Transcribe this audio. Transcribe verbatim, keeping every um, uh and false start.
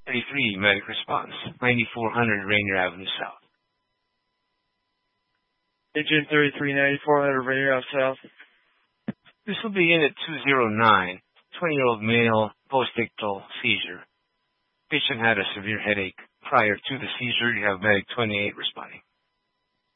thirty-three, medic response, ninety-four hundred Rainier Avenue South. Agent thirty-three, ninety-four hundred Rainier Ave South. This will begin at two oh nine, twenty-year-old male, post-ictal seizure. Patient had a severe headache. Prior to the seizure, you have medic twenty-eight responding.